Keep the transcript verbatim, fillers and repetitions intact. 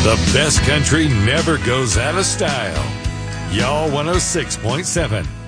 The best country never goes out of style. Y'all one oh six point seven.